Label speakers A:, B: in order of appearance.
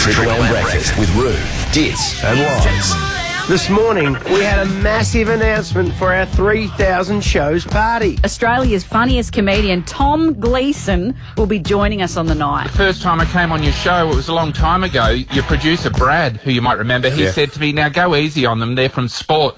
A: Triple M Breakfast with Roo, Dits and Loz.
B: This morning, we had a massive announcement for our 3,000 shows party.
C: Australia's funniest comedian, Tom Gleeson, will be joining us on the night.
D: The first time I came on your show, it was a long time ago, your producer, Brad, who you might remember, he said to me, now go easy on them, they're from sport.